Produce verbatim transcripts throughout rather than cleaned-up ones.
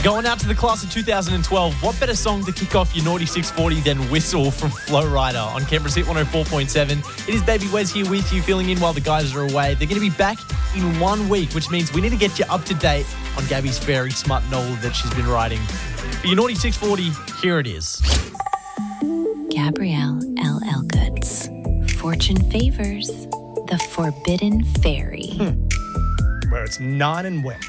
Going out to the class of two thousand twelve, what better song to kick off your Naughty six forty than Whistle from Flow Rider on Canberra's Hit one oh four point seven. It is Baby Wes here with you, filling in while the guys are away. They're going to be back in one week, which means we need to get you up to date on Gabby's very smart novel that she's been writing. For your Naughty six forty, here it is. Gabrielle L. Elgoods. Fortune favors the Forbidden Fairy. Hmm. Where it's nine and wet.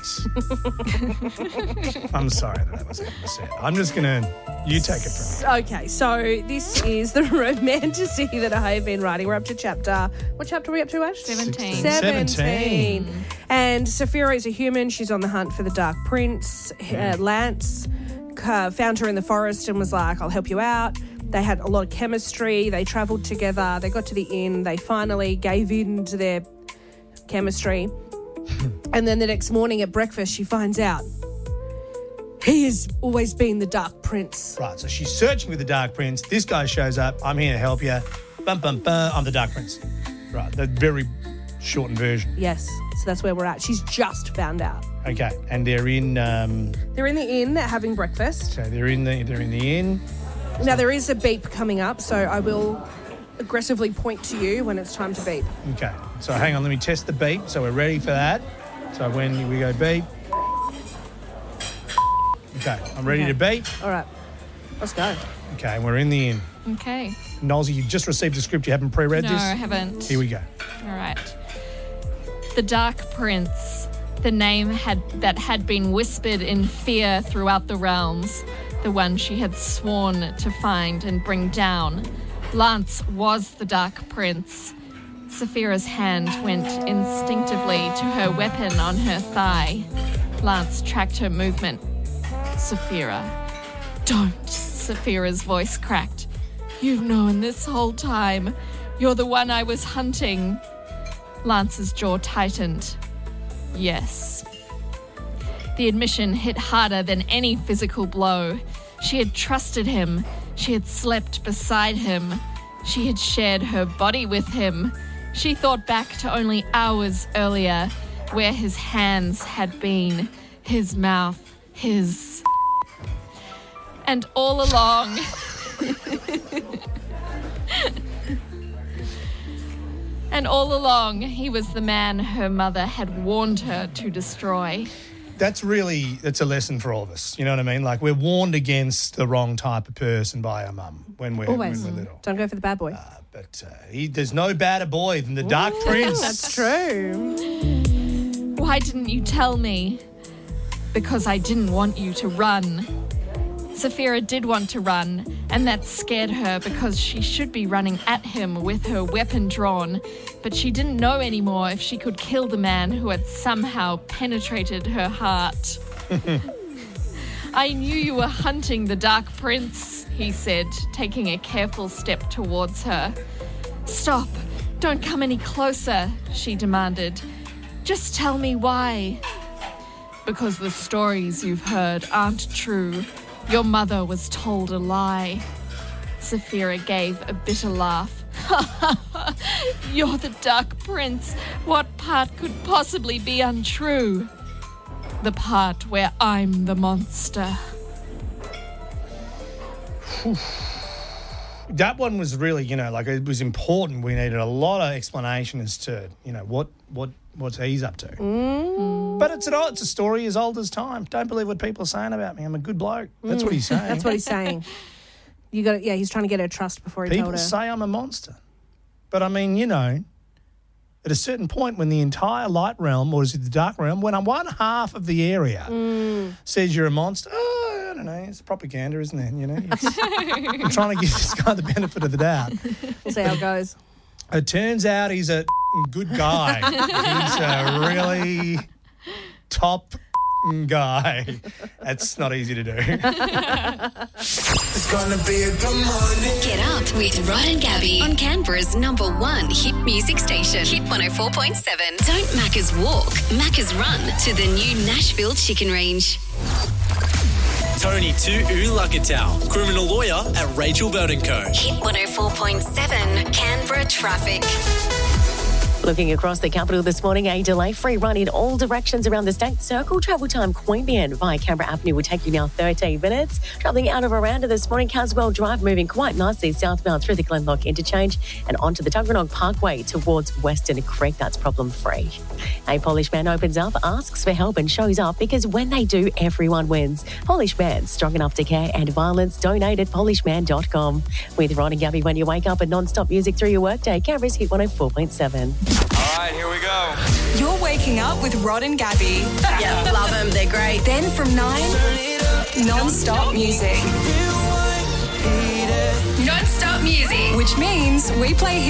I'm sorry that that was said. I'm just going to, you take it from me. Okay, so this is the romantasy that I have been writing. We're up to chapter, what chapter are we up to, Ash? seventeen. seventeen. And Saphira is a human. She's on the hunt for the Dark Prince. Uh, Lance uh, found her in the forest and was like, I'll help you out. They had a lot of chemistry. They travelled together. They got to the inn. They finally gave in to their chemistry. And then the next morning at breakfast, she finds out he has always been the Dark Prince. Right, so she's searching for the Dark Prince. This guy shows up. I'm here to help you. Bum, bum, bum. I'm the Dark Prince. Right, the very shortened version. Yes, so that's where we're at. She's just found out. Okay, and they're in. Um, they're in the inn. They're having breakfast. So they're in the they're in the inn. Now there is a beep coming up, so I will aggressively point to you when it's time to beep. Okay, so hang on, let me test the beep. So we're ready for that. So when we go beep. Okay, I'm ready Okay. to beep. All right, let's go. Okay, and we're in the inn. Okay. Nolsey, you just received a script. You haven't pre-read No, this? I haven't. Here we go. All right. The Dark Prince, the name had that had been whispered in fear throughout the realms, the one she had sworn to find and bring down. Lance was the Dark Prince. Saphira's hand went instinctively to her weapon on her thigh. Lance tracked her movement. Saphira. Don't, Saphira's voice cracked. You've known this whole time. You're the one I was hunting. Lance's jaw tightened. Yes. The admission hit harder than any physical blow. She had trusted him. She had slept beside him. She had shared her body with him. She thought back to only hours earlier, where his hands had been, his mouth, his... And all along... and all along, he was the man her mother had warned her to destroy. That's really, that's a lesson for all of us. You know what I mean? Like, we're warned against the wrong type of person by our mum when we're, Always. when we're little. Don't go for the bad boy. Uh, but uh, he, there's no badder boy than the Dark Prince. That's true. Why didn't you tell me? Because I didn't want you to run. Saphira did want to run, and that scared her because she should be running at him with her weapon drawn, but she didn't know anymore if she could kill the man who had somehow penetrated her heart. I knew you were hunting the Dark Prince, he said, taking a careful step towards her. Stop, don't come any closer, she demanded. Just tell me why. Because the stories you've heard aren't true. Your mother was told a lie. Saphira gave a bitter laugh. You're the Dark Prince. What part could possibly be untrue? The part where I'm the monster. That one was really, you know, like, it was important. We needed a lot of explanation as to, you know, what what what's he's up to. Mm. But it's an it's a story as old as time. Don't believe what people are saying about me. I'm a good bloke. That's Mm. what he's saying. That's what he's saying. You got, yeah. He's trying to get her trust before he People told her. say I'm a monster. But I mean, you know, at a certain point when the entire light realm, or is it the dark realm, when one half of the area Mm. says you're a monster, oh, I don't know, it's propaganda, isn't it? You know, It's- I'm trying to give this guy the benefit of the doubt. We'll see how it goes. It turns out he's a good guy. He's a really top guy. That's not easy to do. It's gonna be a good morning. Get up with Rod and Gabby on Canberra's number one hit music station, Hit one oh four point seven. Don't Macca's walk, Macca's run to the new Nashville Chicken Range. Tony to Ulagatal, criminal lawyer at Rachel Burton Co. Hit one oh four point seven, Canberra traffic. Looking across the capital this morning, a delay-free run in all directions around the state. Circle travel time Queanbeyan via Canberra Avenue will take you now thirteen minutes. Travelling out of Aranda this morning, Caswell Drive moving quite nicely southbound through the Glenlock interchange and onto the Tuggeranong Parkway towards Western Creek. That's problem-free. A Polish man opens up, asks for help and shows up because when they do, everyone wins. Polish Man, strong enough to care, and violence. Donate at polish man dot com. With Ron and Gabby when you wake up and non-stop music through your workday. Canberra's Hit one oh four point seven. All right, here we go. You're waking up with Rod and Gabby. Yeah, love them. They're great. Then from nine, non-stop music. Non-stop music. Which means we play